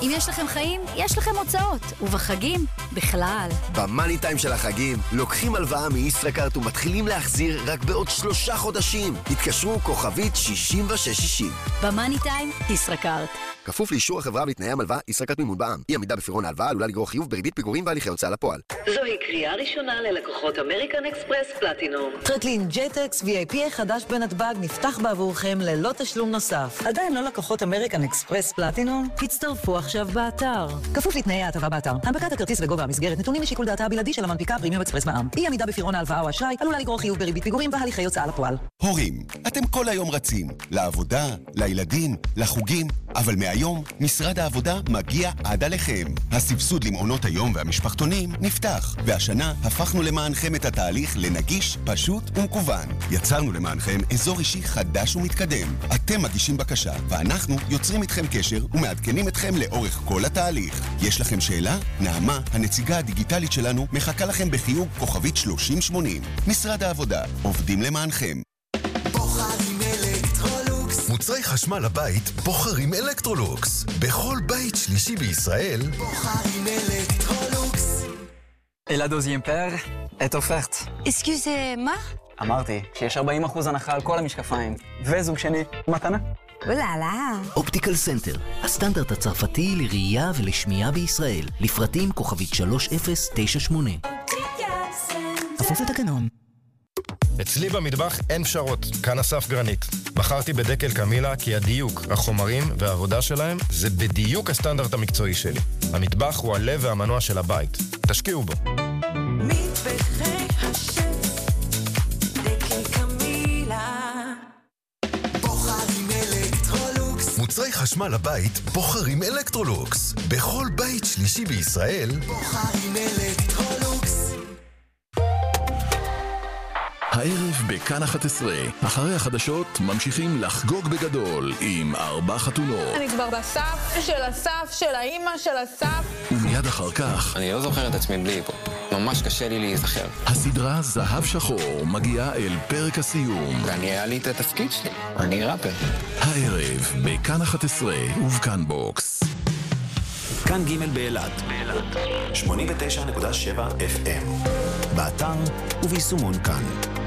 אם יש לכם חיים, יש לכם הוצאות, ובחגים, בכלל. במאני טיים של החגים, לוקחים הלוואה מישראכרט ומתחילים להחזיר רק בעוד 3 חודשים. התקשרו כוכבית 6660. במאני טיים, ישראכרט. כפוף לאישור החברה ולתנאי המלווה, ישראכרט מימון בע"מ. אי עמידה בפירעון ההלוואה עלולה לגרור חיוב בריבית פיגורים והליכי הוצאה לפועל. זוהי קריאה ראשונה ללקוחות אמריקן אקספרס פלטינום. טרקלין ג'טקס VIP חדש בנתב"ג נפתח בעבורכם ללא תשלום נוסף. עדיין לא לקוחות אמריקן אקספרס פלטינום? הצטרפו עכשיו באתר. כפוף לתנאי ההטבה באתר. הנפקת הכרטיס וגובה המסגרת נתונים לשיקול דעתה הבלעדי של המנפיקה פרימיום אקספרס בע"מ. אי עמידה בפירעון ההלוואה או אשראי עלולה לגרור חיוב בריבית פיגורים והליכי הוצאה לפועל. הורים, אתם כל היום רצים לעבודה, לילדים, לחוגים, אבל מהיום משרד העבודה מגיע עד עליכם. הסבסוד למעונות היום והמשפחתונים נפתח, והשנה הפכנו למענכם את התהליך לנגיש, פשוט ומקוון. יצרנו למענכם אזור אישי חדש ומתקדם. אתם מגישים בקשה, ואנחנו יוצרים איתכם קשר ומעדכנים אתכם לאורך כל התהליך. יש לכם שאלה? נעמה, הנציגה הדיגיטלית שלנו, מחכה לכם בחיוג כוכבית 3080. משרד העבודה, עובדים למענכם. מוצרי חשמל לבית בוחרים אלקטרולוקס. בכל בית שלישי בישראל בוחרים אלקטרולוקס. Et la deuxième paire est offerte. Excusez-moi? אמרתי שיש 40% הנחה על כל המשקפיים. וזוג שני, מתנה. וואלה. אופטיקל סנטר, הסטנדרט הצרפתי לראייה ולשמיעה בישראל. לפרטים כוכבית 3098. כפוף לתקנון. אצלי במטבח אין פשרות, כאן אסף גרנית. בחרתי בדקל קמילה כי הדיוק, החומרים והעבודה שלהם זה בדיוק הסטנדרט המקצועי שלי. המטבח הוא הלב והמנוע של הבית. תשקיעו בו. מטבחי השף, דקל קמילה. בוחרים אלקטרולוקס. מוצרי חשמל לבית בוחרים אלקטרולוקס. בכל בית שלישי בישראל בוחרים אלקטרולוקס. הערב בכאן 11, אחרי החדשות ממשיכים לחגוג בגדול עם 4 חתונות. אני כבר בסף של הסף של האמא של הסף. ומיד אחר כך... אני לא זוכר את עצמי בלי פה. ממש קשה לי להיזכר. הסדרה זהב שחור מגיעה אל פרק הסיום. ואני היה לי את התפקיד שלי. אני ראפר. הערב בכאן 11 ובכאן בוקס. כאן ג' באילת. 89.7 FM. באתר וביישומון כאן.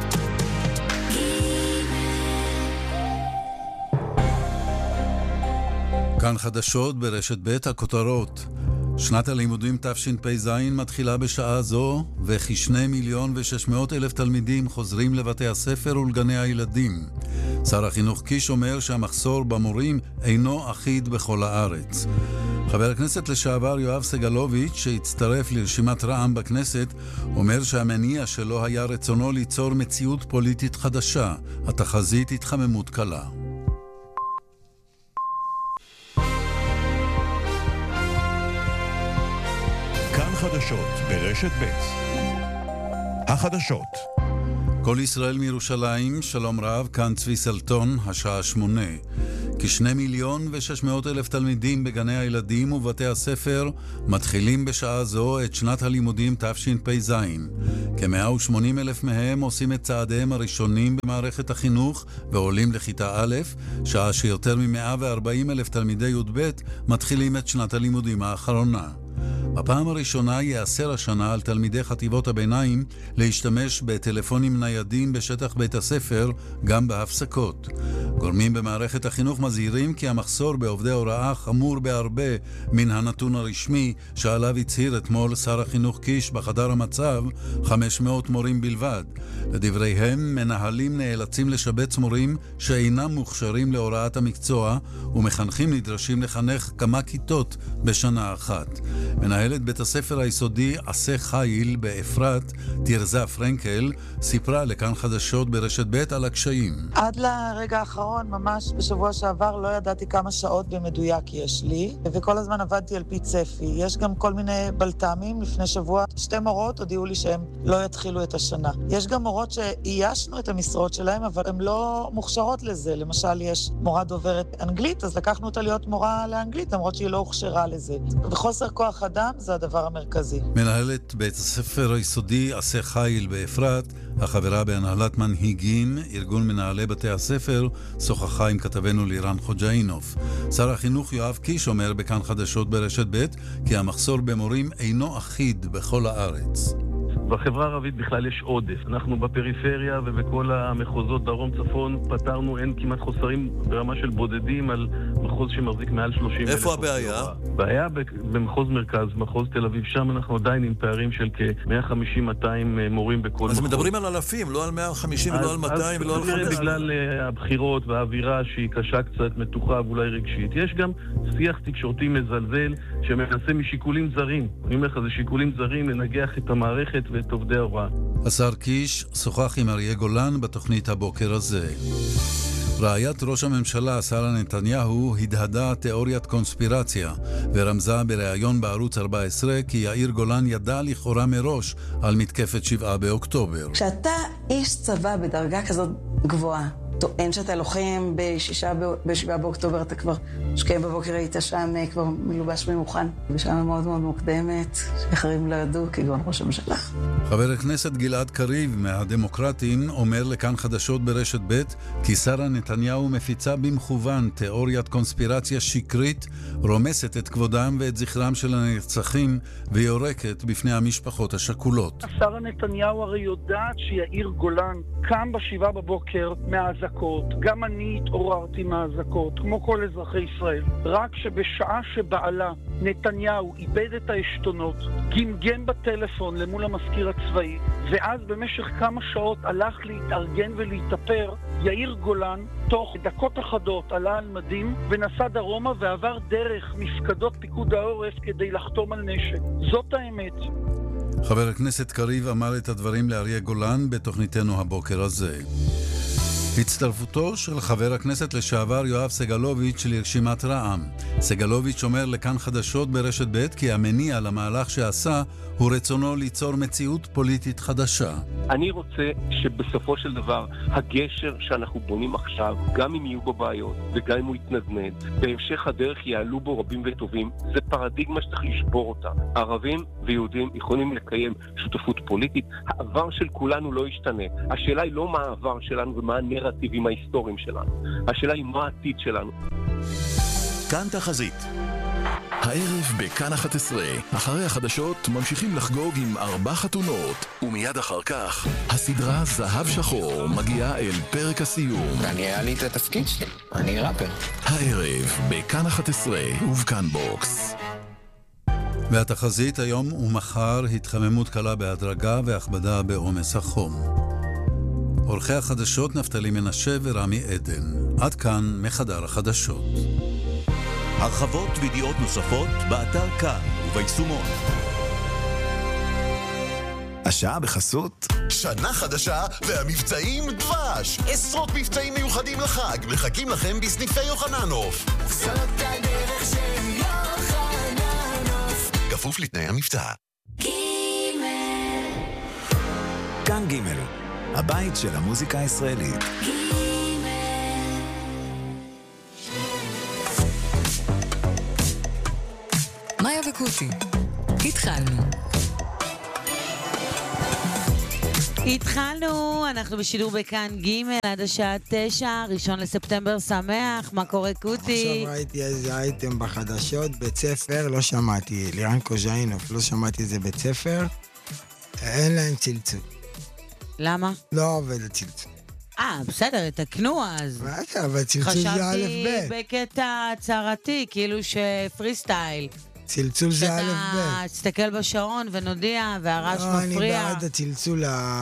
כאן חדשות ברשת ב' הכותרות. שנת הלימודים תשפ"ז מתחילה בשעה זו, וכ2,600,000 תלמידים חוזרים לבתי הספר ולגני הילדים. שר החינוך קיש אומר שהמחסור במורים אינו אחיד בכל הארץ. חבר הכנסת לשעבר יואב סגלוביץ' שהצטרף לרשימת רע"מ בכנסת אומר שהמניע שלו היה רצונו ליצור מציאות פוליטית חדשה. התחזית התחממות קלה. כאן חדשות ברשת ב'. החדשות. כל ישראל מירושלים, שלום רב, כאן צבי סלטון, השעה 8. כ2,600,000 תלמידים בגני הילדים ובתי הספר מתחילים בשעה זו את שנת הלימודים תשפ"ז. כ180,000 מהם עושים את צעדיהם הראשונים במערכת החינוך ועולים לכיתה א', שעה שיותר מ140,000 תלמידי י"ב מתחילים את שנת הלימודים האחרונה. בפעם הראשונה יאסר השנה על תלמידי חטיבות הביניים להשתמש בטלפונים ניידים בשטח בית הספר גם בהפסקות. גורמים במערכת החינוך מזהירים כי המחסור בעובדי הוראה חמור בהרבה מן הנתון הרשמי שעליו הצהיר אתמול שר החינוך קיש בחדר המצב 500 מורים בלבד. לדבריהם, מנהלים נאלצים לשבץ מורים שאינם מוכשרים להוראת המקצוע ומחנכים נדרשים לחנך כמה כיתות בשנה אחת. מנהלת בית הספר היסודי עשה חיל באפרת, תרזה פרנקל, סיפרה לכאן חדשות ברשת ב' על הקשיים. עד לרגע האחרון, ממש בשבוע שעבר, לא ידעתי כמה שעות במדויק יש לי, וכל הזמן עבדתי על פי צפי. יש גם כל מיני בלת"מים. לפני שבוע 2 מורות הודיעו לי שהם לא יתחילו את השנה. יש גם מורות שאיישנו את המשרות שלהם, אבל הן לא מוכשרות לזה. למשל, יש מורה דוברת אנגלית, אז לקחנו אותה להיות מורה לאנגלית, למרות שהיא לא הוכשרה לזה. וחוסר כוח אדם, זה הדבר המרכזי. מנהלת בית הספר היסודי עשה חיל באפרת, החברה בהנהלת מנהיגים, ארגון מנהלי בתי הספר, שוחחה עם כתבנו לירן חוג'אינוף. שר החינוך יואב קיש אומר בכאן חדשות ברשת ב' כי המחסור במורים אינו אחיד בכל הארץ. בחברה הערבית בכלל יש עודף. אנחנו בפריפריה ובכל המחוזות דרום צפון פתרנו, אין כמעט חוסרים ברמה של בודדים על מחוז שמחזיק מעל 30,000. איפה הבעיה? הבעיה במחוז מרכז, מחוז תל אביב, שם אנחנו עדיין עם פערים של כ-150-200 מורים בכל מחוז. אז מדברים על אלפים, לא על 150 ולא על 200 ולא על 500. בגלל הבחירות והאווירה שהיא קשה קצת, מתוחה ואולי רגשית. יש גם שיח תקשורתי מזלזל שמנסה משיקולים זרים. אני אומר לך, זה שיקולים זרים לנגח את המערכת ואת עובדי ההוראה. השר קיש שוחח עם אריה גולן בתוכנית הבוקר הזה. רעיית ראש הממשלה שרה נתניהו הדהדה תיאוריית קונספירציה ורמזה בריאיון בערוץ 14 כי יאיר גולן ידע לכאורה מראש על מתקפת 7 באוקטובר. כשאתה איש צבא בדרגה כזאת גבוהה, טוען שאתה לוחם ב7 באוקטובר, אתה כבר שקיים בבוקר היית שם כבר מלובש ומוכן. בשעה מאוד מאוד מוקדמת, שאחרים לא ידעו, כגון ראש הממשלה. חבר הכנסת גלעד קריב מהדמוקרטים אומר לכאן חדשות ברשת ב' כי שרה נתניהו מפיצה במכוון תיאוריית קונספירציה שקרית, רומסת את כבודם ואת זכרם של הנרצחים ויורקת בפני המשפחות השכולות. שרה נתניהו הרי יודעת שיאיר גולן קם ב7 בבוקר מהאזעקות. גם אני התעוררתי מהאזעקות, כמו כל אזרחי ישראל. רק שבשעה שבעלה נתניהו איבד את העשתונות, גמגן בטלפון למול המזכיר הצבאי, ואז במשך כמה שעות הלך להתארגן ולהתאפר, יאיר גולן תוך דקות אחדות עלה על מדים ונסע דרומה ועבר דרך מפקדות פיקוד העורף כדי לחתום על נשק. זאת האמת. חבר הכנסת קריב אמר את הדברים לאריה גולן בתוכניתנו הבוקר הזה. הצטרפותו של חבר הכנסת לשעבר יואב סגלוביץ' לרשימת רע"מ. סגלוביץ' אומר לכאן חדשות ברשת ב' כי המניע למהלך שעשה הוא רצונו ליצור מציאות פוליטית חדשה. אני רוצה שבסופו של דבר הגשר שאנחנו בונים עכשיו, גם אם יהיו בו בעיות וגם אם הוא יתנדנד, בהמשך הדרך יעלו בו רבים וטובים. זה פרדיגמה שצריך לשבור אותה. ערבים ויהודים יכולים לקיים שותפות פוליטית. העבר של כולנו לא ישתנה. השאלה היא לא מה העבר שלנו ומה הנרטיבים ההיסטוריים שלנו. השאלה היא מה העתיד שלנו. כאן תחזית. הערב בכאן 11, אחרי החדשות ממשיכים לחגוג עם 4 חתונות, ומיד אחר כך הסדרה זהב שחור מגיעה אל פרק הסיום. ואני היה לי את התפקיד שלי, אני ראפר. הערב בכאן 11 ובכאן בוקס. והתחזית היום ומחר התחממות קלה בהדרגה והכבדה בעומס החום. עורכי החדשות נפתלי מנשה ורמי עדן. עד כאן מחדר החדשות. הרחבות וידיעות נוספות באתר כאן וביישומון. השעה בחסות שנה חדשה והמבצעים דבש. עשרות מבצעים מיוחדים לחג מחכים לכם בסניפי יוחננוף. זאת הדרך של יוחננוף. כפוף לתנאי המבצע. כאן ג' הבית של המוזיקה הישראלית. מאיה וקוטי, התחלנו. אנחנו בשידור בכאן ג' עד השעה 9, 1 לספטמבר שמח, מה קורה קוטי? עכשיו ראיתי איזה אייטם בחדשות, בית ספר, לא שמעתי, לירן חוג'אינוף, לא שמעתי איזה בית ספר, אין להם צלצול. למה? לא עובד הצלצול. בסדר, תקנו אז. אבל צלצול זה א' ב'. חשבתי בקטע הצהרתי, כאילו שפרי סטייל. צלצול זה א' ב'. תסתכל בשעון ונודיע, והרעש מפריע. אני בעד הצלצול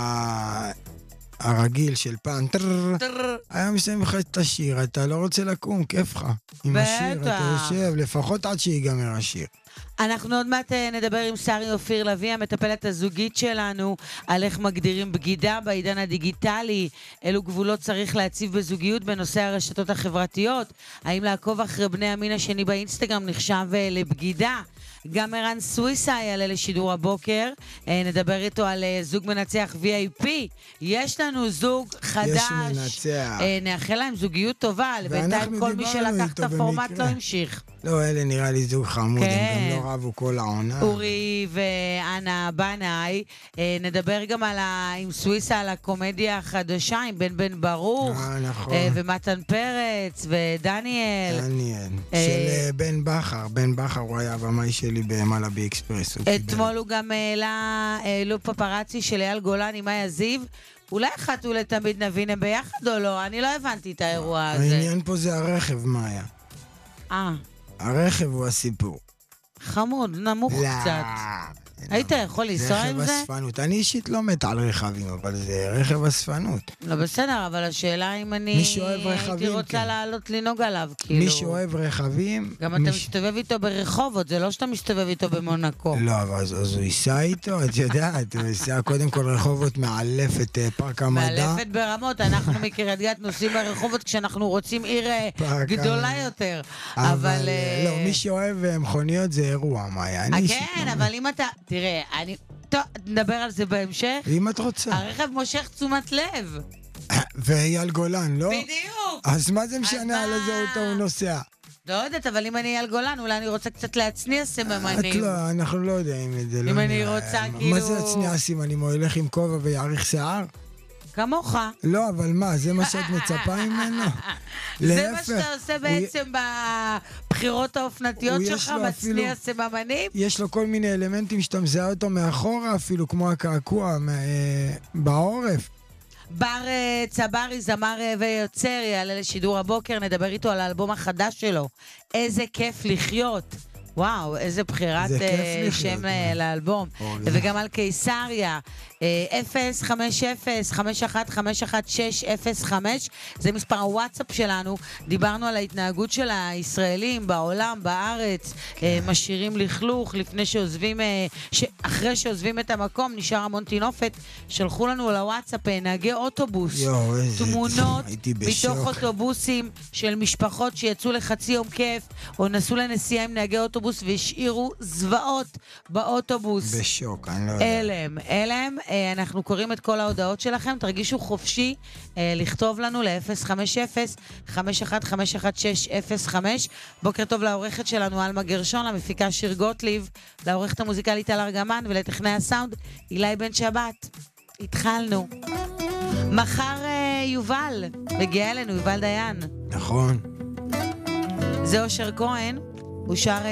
הרגיל של פעם. היום מסיים לך את השיר, אתה לא רוצה לקום, כיף לך. עם השיר, אתה יושב, לפחות עד שיגמר השיר. אנחנו עוד מעט נדבר עם שרי אופיר לוי, המטפלת הזוגית שלנו, על איך מגדירים בגידה בעידן הדיגיטלי, אילו גבולות צריך להציב בזוגיות בנושא הרשתות החברתיות, האם לעקוב אחרי בני המין השני באינסטגרם נחשב לבגידה. גם ערן סוויסה יעלה לשידור הבוקר, נדבר איתו על זוג מנצח VIP. יש לנו זוג חדש, יש מנצח. נאחל להם זוגיות טובה, בינתיים כל מי שלקח את הפורמט לא המשיך. לא, אלה נראה לי זוג חמוד, הם גם לא רבו כל העונה. אורי ואנה בנאי. נדבר גם עם סוויסה על הקומדיה החדשה, עם בן ברוך. נכון. ומתן פרץ ודניאל. דניאל. של בן בחר. בן בחר הוא היה הבמאי שלי במלאבי אקספרס. אתמול הוא גם העלו פפרצי של אייל גולן עם מאיה זיו. אולי אחת ולתמיד נבין הם ביחד או לא? אני לא הבנתי את האירוע הזה. העניין פה זה הרכב, מאיה. הרכב הוא הסיפור. חמוד, נמוך קצת. היית יכול לנסוע עם זה? זה רכב אספנות. אני אישית לא מת על רכבים, אבל זה רכב אספנות. לא בסדר, אבל השאלה אם אני הייתי רוצה לעלות לנהוג עליו, כאילו. מי שאוהב רכבים... גם אתה מסתובב איתו ברחובות, זה לא שאתה מסתובב איתו במונקו. לא, אבל אז הוא ייסע איתו, את יודעת, הוא ייסע קודם כל רחובות מאלף את פארק המדע. מאלפת ברמות, אנחנו מקריית גת נוסעים ברחובות כשאנחנו רוצים עיר גדולה יותר. אבל... לא, מי שאוהב מכוניות זה אירוע, מאיה. כן, אבל אם אתה... תראה, טוב, נדבר על זה בהמשך. אם את רוצה. הרכב מושך תשומת לב. ואייל גולן, לא? בדיוק. אז מה זה משנה על איזה אוטו הוא נוסע? לא יודעת, אבל אם אני אייל גולן, אולי אני רוצה קצת להצניע סממנים. לא, אנחנו לא יודעים את זה. אם אני רוצה, כאילו... מה זה להצניע סממנים? הוא ילך עם כובע ויעריך שיער? כמוך. לא, אבל מה, זה מה שאת מצפה ממנו? זה מה שאתה עושה בעצם בבחירות האופנתיות שלך, מצניע סממנים? יש לו כל מיני אלמנטים שאתה מזהה אותו מאחורה, אפילו כמו הקעקוע בעורף. בר צברי, זמר ויוצר, יעלה לשידור הבוקר, נדבר איתו על האלבום החדש שלו. איזה כיף לחיות. וואו, איזה בחירת שם לאלבום. וגם על קיסריה, 050-5151-605, זה מספר הוואטסאפ שלנו. דיברנו על ההתנהגות של הישראלים בעולם, בארץ, משאירים לכלוך לפני שעוזבים, אחרי שעוזבים את המקום, נשאר המון תינופת. שלחו לנו לוואטסאפ נהגי אוטובוס, תמונות מתוך אוטובוסים של משפחות שיצאו לחצי יום כיף, או נסעו לנסיעה עם נהגי אוטובוס והשאירו זוועות באוטובוס. בשוק, אני לא יודע. אלם, אנחנו קוראים את כל ההודעות שלכם, תרגישו חופשי לכתוב לנו ל-050-5151-605. בוקר טוב לעורכת שלנו אלמה גרשון, למפיקה שיר גוטליב, לעורכת המוזיקלית על ארגמן ולטכנאי הסאונד אילי בן שבת. התחלנו. מחר יובל, מגיע אלינו יובל דיין. נכון. זה אושר כהן, הוא שר